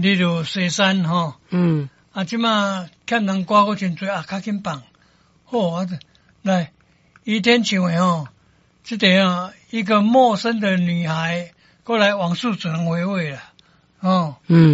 你就西山吼，即马欠人歌个真多啊，较紧放。好啊，来，伊天唱的吼，这个啊，一个陌生的女孩过来往事只能回味了，哦。